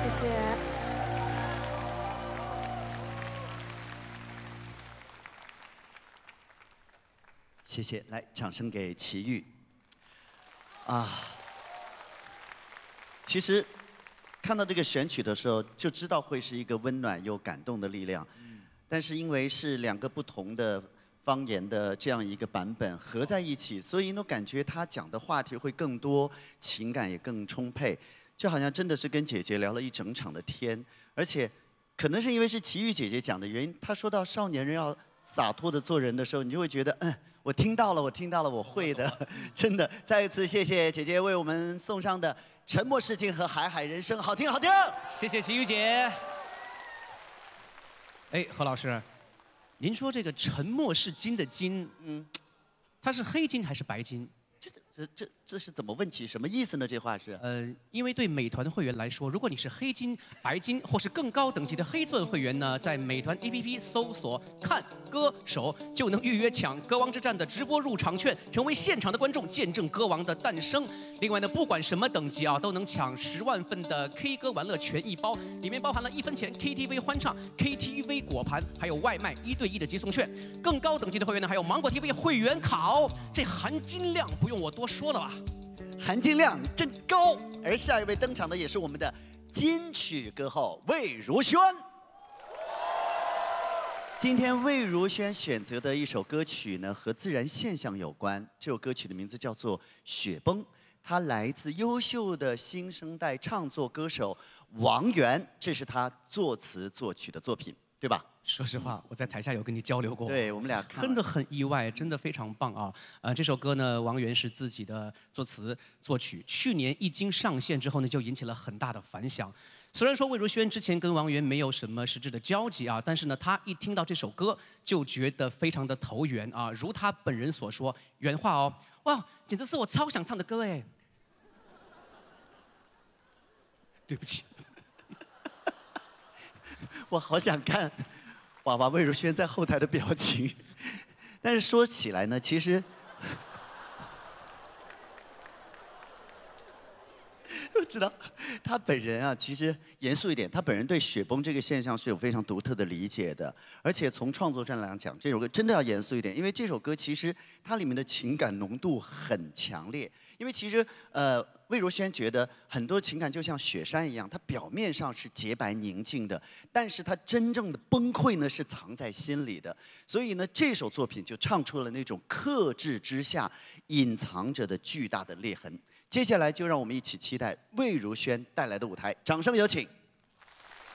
谢谢。 谢谢，来，掌声给齐豫。啊，其实看到这个选曲的时候，就知道会是一个温暖又感动的力量。但是因为是两个不同的方言的这样一个版本合在一起，所以呢，感觉他讲的话题会更多，情感也更充沛，就好像真的是跟姐姐聊了一整场的天。而且，可能是因为是齐豫姐姐讲的原因，她说到少年人要洒脱的做人的时候，你就会觉得，我听到了，我听到了，我会的，真的。再一次谢谢姐姐为我们送上的《沉默是金》和《海海人生》，好听好听。 谢谢齐豫姐。哎，何老师，您说这个沉默是金的金，它是黑金还是白金？ 这是怎么问起？什么意思呢？这话是？ 因为对美团会员来说，如果你是黑金、白金或是更高等级的黑钻会员呢，在美团 APP 搜索“看歌手”就能预约抢歌王之战的直播入场券，成为现场的观众，见证歌王的诞生。另外呢，不管什么等级啊，都能抢10万份的 K 歌玩乐权益包，里面包含了1分钱 KTV 欢唱、KTV 果盘，还有外卖1对1的接送券。更高等级的会员呢，还有芒果 TV 会员卡哦，这含金量不用我多说了吧？ 含金量真高。而下一位登场的也是我们的金曲歌后魏如萱。今天魏如萱选择的一首歌曲呢，和自然现象有关。这首歌曲的名字叫做《雪崩》，它来自优秀的新生代唱作歌手王源，这是他作词作曲的作品，对吧？ 说实话，我在台下有跟你交流过， 对我们俩看真的很意外，真的非常棒啊！这首歌呢，王源是自己的作词作曲，去年一经上线之后呢，就引起了很大的反响。虽然说魏如萱之前跟王源没有什么实质的交集啊，但是呢，她一听到这首歌就觉得非常的投缘啊，如她本人所说，原话哦，哇，简直是我超想唱的歌哎！对不起， 我好想看娃娃魏如萱在后台的表情，但是说起来呢，其实我知道他本人啊，其实严肃一点，他本人对雪崩这个现象是有非常独特的理解的。而且从创作上来讲，这首歌真的要严肃一点，因为这首歌其实它里面的情感浓度很强烈。因为其实魏如萱觉得很多情感就像雪山一样，它表面上是洁白宁静的，但是它真正的崩溃呢是藏在心里的。所以呢，这首作品就唱出了那种克制之下隐藏着的巨大的裂痕。接下来就让我们一起期待魏如萱带来的舞台，掌声有请。